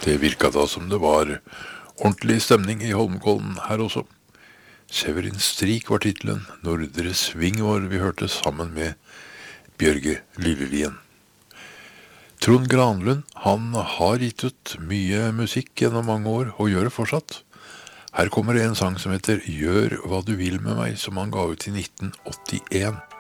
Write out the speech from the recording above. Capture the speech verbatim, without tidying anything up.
Det virka da som det var ordentlig stemning i Holmenkollen her også. Severin Strik var titelen, Nordre Sving var vi hørte sammen med Bjørge Lillelien. Trond Granlund, han har gitt ut mye musikk gjennom mange år, og gjør det fortsatt. Her kommer det en sang som heter Gjør hva du vil med meg, som han ga ut i nitten åttien.